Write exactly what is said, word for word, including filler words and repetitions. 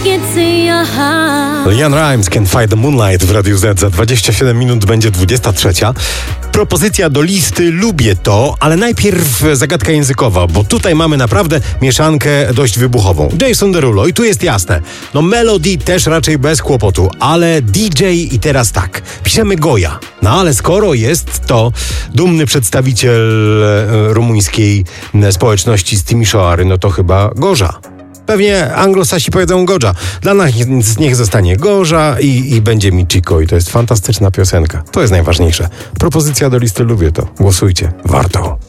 get to your heart. Leon Rimes, Can't Fight the Moonlight w Radiu Z. Za dwadzieścia siedem minut będzie dwudziesta trzecia. Propozycja do listy Lubię to, ale najpierw zagadka językowa, bo tutaj mamy naprawdę mieszankę dość wybuchową. Jason Derulo i tu jest jasne. No melody też raczej bez kłopotu, ale D J i teraz tak. Piszemy Goja. No ale skoro jest to dumny przedstawiciel e, rumuńskiej e, społeczności z Timișoary, no to chyba Gorza. Pewnie anglosasi powiedzą Godża. Dla nas niech zostanie Gorza i, i będzie mi Chico. I to jest fantastyczna piosenka. To jest najważniejsze. Propozycja do listy Lubię to. Głosujcie. Warto.